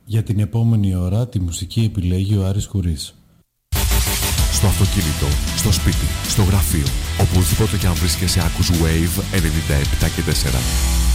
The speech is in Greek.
Για την επόμενη ώρα τη μουσική επιλέγει ο Άρης Κουρής. Στο αυτοκίνητο, στο σπίτι, στο γραφείο, οπουδήποτε και αν βρίσκεσαι, ακούς Wave 97 και 4.